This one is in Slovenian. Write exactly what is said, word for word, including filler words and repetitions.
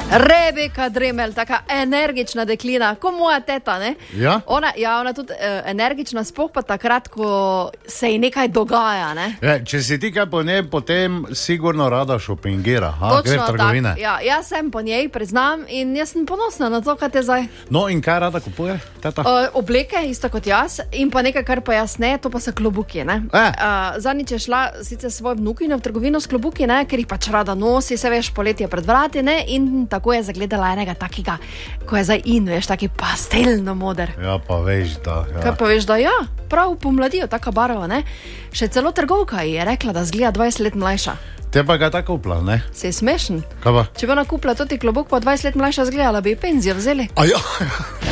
Rebeka Dremelj, taka energična deklina, kot moja teta, ne? Ja? Ona, ja, ona tudi uh, energična, sploh pa takrat, ko se ji nekaj dogaja, ne? Ja, če si ti kaj po njej, potem sigurno rada šopingira, ha, gre v trgovine. Ja, jaz sem po njej, priznam, in jaz sem ponosna na to, kaj te zdaj. No, in kaj rada kupuje, teta? Uh, obleke, isto kot jaz, in pa nekaj, kar pa jaz ne, to pa so klobuki, ne? Eh. Uh, Zadnjič je šla sicer svoje vnukine v trgovino s klobuki, ne? Ker jih pač rada nosi, se veš, poletje pred vrati, ne? In tako je zagledala enega takega, ko je zdaj in, veš, taki pastelno moder. Ja, pa veš, da... Ja. Kaj pa veš, da ja, prav pomladijo, taka barva, ne? Še celo trgovka ji je rekla, da zgleda dvajset let mlajša. Te pa ga tako upla, ne? Se je smešen. Kaj pa? Če bi ona kupila toti klobuk, pa dvajset let mlajša zgledala, bi ji penzijo vzeli. A ja...